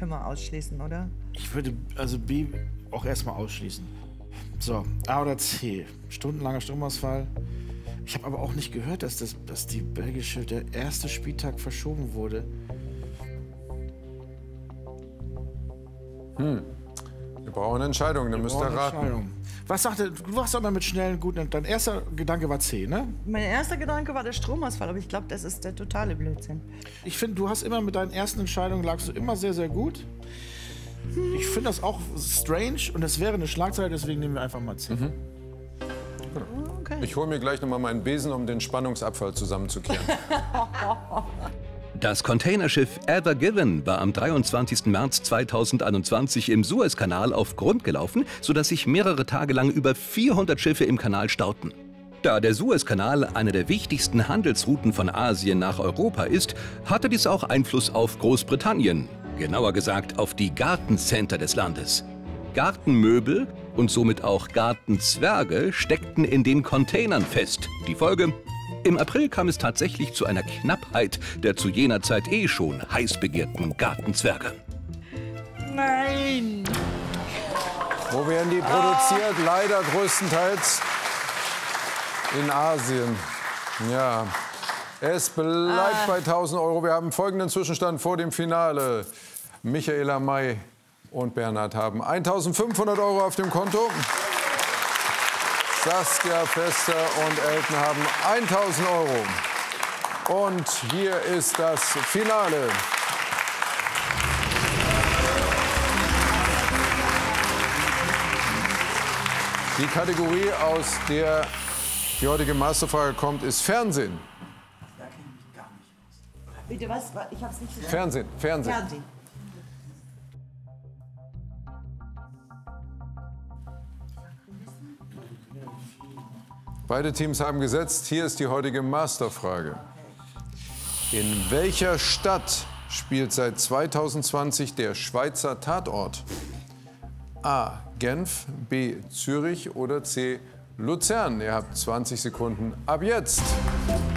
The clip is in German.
können wir ausschließen, oder? Ich würde also B auch erstmal ausschließen. So, A oder C. Stundenlanger Stromausfall. Ich habe aber auch nicht gehört, dass der erste Spieltag verschoben wurde. Wir brauchen eine Entscheidung, dann müsst ihr raten. Was sagt er? Du warst aber mit schnellen, guten. Dein erster Gedanke war C, ne? Mein erster Gedanke war der Stromausfall, aber ich glaube, das ist der totale Blödsinn. Ich finde, du hast immer mit deinen ersten Entscheidungen lagst du immer sehr, sehr gut. Ich finde das auch strange und das wäre eine Schlagzeile, deswegen nehmen wir einfach mal C. Okay. Ich hole mir gleich noch mal meinen Besen, um den Spannungsabfall zusammenzukehren. Das Containerschiff Ever Given war am 23. März 2021 im Suezkanal auf Grund gelaufen, sodass sich mehrere Tage lang über 400 Schiffe im Kanal stauten. Da der Suezkanal eine der wichtigsten Handelsrouten von Asien nach Europa ist, hatte dies auch Einfluss auf Großbritannien, genauer gesagt auf die Gartencenter des Landes. Gartenmöbel und somit auch Gartenzwerge steckten in den Containern fest. Die Folge? Im April kam es tatsächlich zu einer Knappheit der zu jener Zeit schon heiß begehrten Gartenzwerge. Nein! Wo werden die produziert? Leider größtenteils in Asien. Ja, es bleibt bei 1.000 Euro. Wir haben folgenden Zwischenstand vor dem Finale. Michaela May und Bernhard haben 1.500 Euro auf dem Konto. Saskia Pester und Elton haben 1.000 Euro. Und hier ist das Finale. Die Kategorie, aus der die heutige Masterfrage kommt, ist Fernsehen. Bitte was? Ich hab's nicht gesagt. Fernsehen. Fernsehen. Beide Teams haben gesetzt. Hier ist die heutige Masterfrage. In welcher Stadt spielt seit 2020 der Schweizer Tatort? A. Genf, B. Zürich oder C. Luzern? Ihr habt 20 Sekunden ab jetzt.